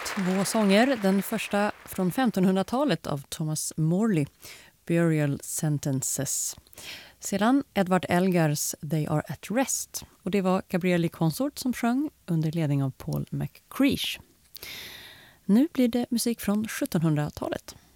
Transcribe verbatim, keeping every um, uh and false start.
Två sånger, den första från femtonhundratalet av Thomas Morley, Burial Sentences. Sedan Edward Elgars They Are At Rest, och det var Gabrieli Consort som sjöng under ledning av Paul McCreesh. Nu blir det musik från sjuttonhundratalet.